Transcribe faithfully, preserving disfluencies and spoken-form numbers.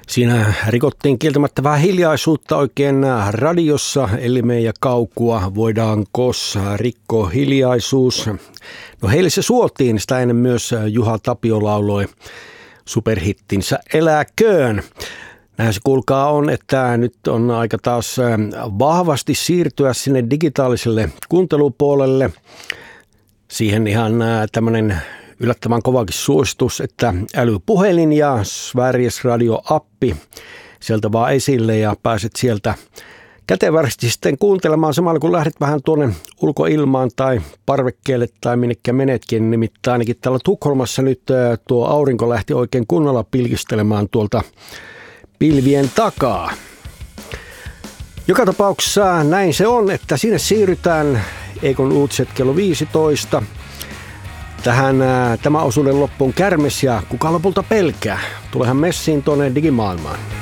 Siinä rikottiin kieltämättä vähän hiljaisuutta oikein radiossa, eli meidän kaukua voidaanko rikkoa hiljaisuus. No heille se suotiin, sitä ennen myös Juha Tapio lauloi superhittinsä Eläköön. Näin se kuulkaa on, että nyt on aika taas vahvasti siirtyä sinne digitaaliselle kuuntelupuolelle. Siihen ihan tämmöinen yllättävän kovakin suositus, että älypuhelin ja Sveriges Radio-appi sieltä vaan esille ja pääset sieltä kätevästi sitten kuuntelemaan samalla kun lähdet vähän tuonne ulkoilmaan tai parvekkeelle tai minnekä menetkin. Nimittäin ainakin täällä Tukholmassa nyt tuo aurinko lähti oikein kunnolla pilkistelemään tuolta pilvien takaa. Joka tapauksessa näin se on, että sinne siirrytään Eikon uutiset kello viisitoista. Tähän ää, tämä osuuden loppuun Kärmes ja kuka lopulta pelkää. Tulehan messiin tuonne digimaailmaan.